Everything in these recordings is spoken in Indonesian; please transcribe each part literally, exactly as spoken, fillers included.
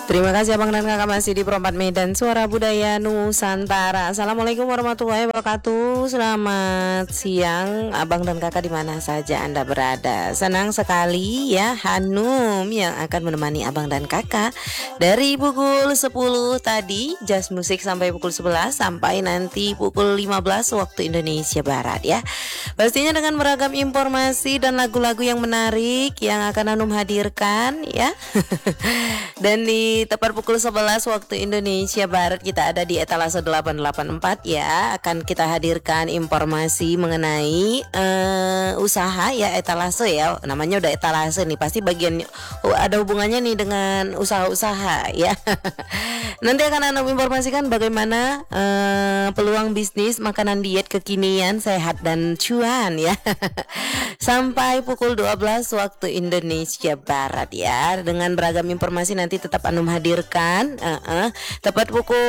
Terima kasih Abang dan Kakak masih di Perempat Medan Suara Budaya Nusantara. Assalamualaikum warahmatullahi wabarakatuh. Selamat siang Abang dan Kakak di mana saja Anda berada. Senang sekali ya Hanum yang akan menemani Abang dan Kakak dari pukul sepuluh tadi Jazz Musik sampai pukul sebelas sampai nanti pukul lima belas waktu Indonesia Barat ya. Pastinya dengan beragam informasi dan lagu-lagu yang menarik yang akan Hanum hadirkan ya. Dan di tepat pukul sebelas waktu Indonesia Barat kita ada di etalase delapan delapan empat ya. Akan kita hadirkan informasi mengenai uh, usaha ya, etalase ya. Namanya udah etalase nih, pasti bagian oh, ada hubungannya nih dengan usaha-usaha ya. Nanti akan Anda informasikan bagaimana uh, peluang bisnis makanan diet kekinian sehat dan cuan ya. Sampai pukul dua belas waktu Indonesia Barat ya. Dengan beragam informasi nanti tetap Anum hadirkan uh-uh. Tepat pukul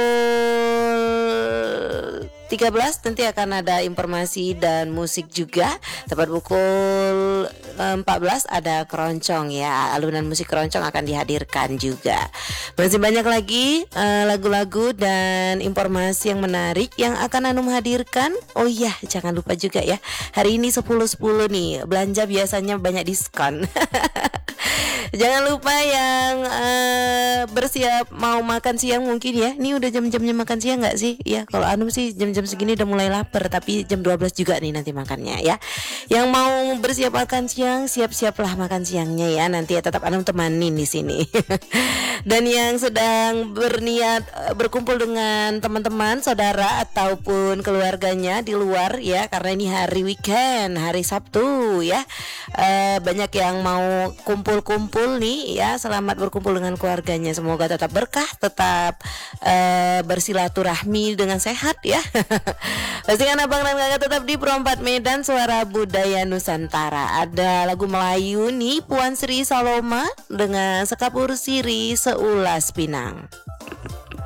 tiga belas nanti akan ada informasi dan musik juga. Tepat pukul empat belas ada keroncong ya. Alunan musik keroncong akan dihadirkan juga. Masih banyak lagi uh, lagu-lagu dan informasi yang menarik yang akan Anum hadirkan. Oh iya, jangan lupa juga ya. Hari ini sepuluh sepuluh nih. Belanja biasanya banyak diskon. Jangan lupa yang uh, bersiap mau makan siang mungkin ya. Ini udah jam-jamnya makan siang gak sih? Ya kalau Anum sih jam-jam segini udah mulai lapar. Tapi jam dua belas juga nih nanti makannya ya. Yang mau bersiap makan siang, siap-siaplah makan siangnya ya. Nanti ya tetap Anum temanin di sini. Dan yang sedang berniat uh, berkumpul dengan teman-teman, saudara ataupun keluarganya di luar ya. Karena ini hari weekend, hari Sabtu ya. uh, Banyak yang mau kumpul-kumpul nih ya, selamat berkumpul dengan keluarganya. Semoga tetap berkah, tetap uh, bersilaturahmi dengan sehat ya. Pastikan Abang dan Kakak tetap di Perempat Medan Suara Budaya Nusantara. Ada lagu Melayu nih, Puan Sri Saloma dengan Sekapur Siri Seulas Pinang.